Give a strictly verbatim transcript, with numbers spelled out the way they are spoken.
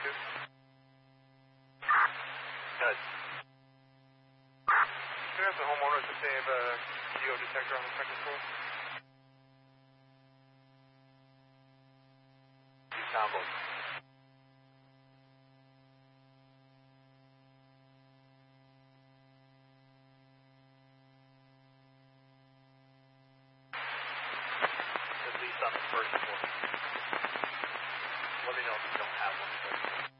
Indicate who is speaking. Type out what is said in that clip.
Speaker 1: two. Good. Do you have the homeowners if they have a geo detector on the second floor? Use combo. At least on the first floor. Let me know if you don't have one.